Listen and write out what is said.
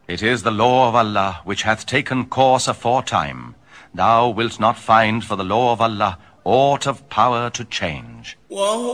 It is the law of Allah which hath taken course aforetime. Thou wilt not find for the law of Allah aught of power to change.